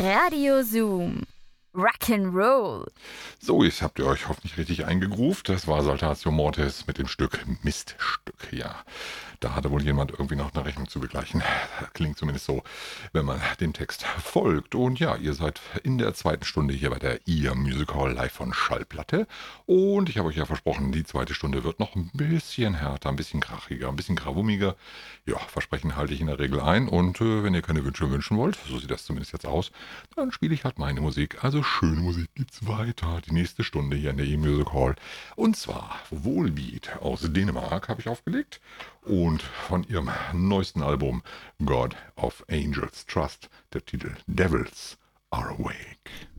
Radio Zoom. Rock'n'Roll. So, jetzt habt ihr euch hoffentlich richtig eingegroovt. Das war Saltatio Mortis mit dem Stück Miststück. Ja, da hatte wohl jemand irgendwie noch eine Rechnung zu begleichen. Klingt zumindest so, wenn man dem Text folgt. Und ja, ihr seid in der zweiten Stunde hier bei der Ear Musical live von Schallplatte. Und ich habe euch ja versprochen, die zweite Stunde wird noch ein bisschen härter, ein bisschen krachiger, ein bisschen gravummiger. Ja, Versprechen halte ich in der Regel ein. Und wenn ihr keine Wünsche wünschen wollt, so sieht das zumindest jetzt aus, dann spiele ich halt meine Musik. Also schöne Musik gibt's weiter. Die nächste Stunde hier in der E-Music Hall. Und zwar Volbeat aus Dänemark habe ich aufgelegt. Und von ihrem neuesten Album God of Angels Trust der Titel Devils Are Awake.